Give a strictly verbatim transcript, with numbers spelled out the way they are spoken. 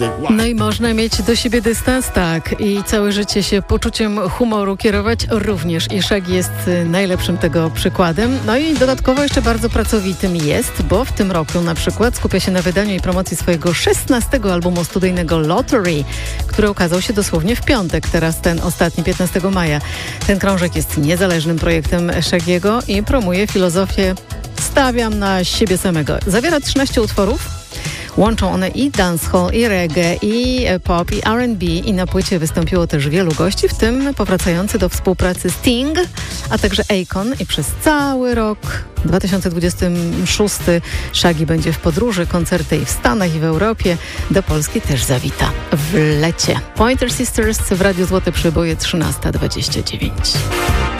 No i można mieć do siebie dystans, tak, i całe życie się poczuciem humoru kierować również. I Shaggy jest najlepszym tego przykładem. No i dodatkowo jeszcze bardzo pracowitym jest, bo w tym roku na przykład skupia się na wydaniu i promocji swojego szesnastego albumu studyjnego Lottery, który ukazał się dosłownie w piątek, teraz ten ostatni, piętnastego maja. Ten krążek jest niezależnym projektem Shaggy'ego i promuje filozofię "stawiam na siebie samego". Zawiera trzynaście utworów. Łączą one i dancehall, i reggae, i pop, i R and B. I na płycie wystąpiło też wielu gości, w tym powracający do współpracy Sting, a także Akon. I przez cały rok dwa tysiące dwudziesty szósty Shaggy będzie w podróży, koncerty i w Stanach, i w Europie. Do Polski też zawita w lecie. Pointer Sisters w Radiu Złote Przeboje, trzynasta dwadzieścia dziewięć.